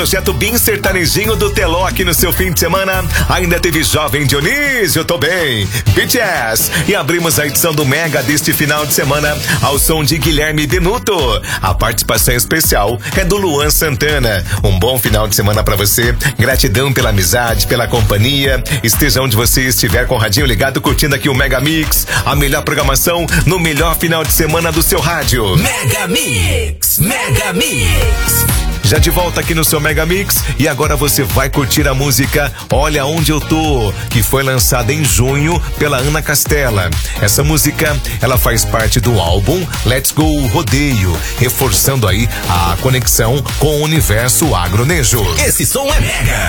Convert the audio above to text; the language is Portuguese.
Projeto Bem Sertanejinho do Teló aqui no seu fim de semana. Ainda teve Jovem Dionísio, tô bem, BTS. E abrimos a edição do Mega deste final de semana ao som de Guilherme Benuto. A participação especial é do Luan Santana. Um bom final de semana pra você. Gratidão pela amizade, pela companhia. Esteja onde você estiver com o radinho ligado, curtindo aqui o Mega Mix. A melhor programação no melhor final de semana do seu rádio. Mega Mix, Mega Mix. Já de volta aqui no seu Mega Mix, e agora você vai curtir a música Olha Onde Eu Tô, que foi lançada em junho pela Ana Castela. Essa música, ela faz parte do álbum Let's Go Rodeio, reforçando aí a conexão com o universo agronejo. Esse som é Mega.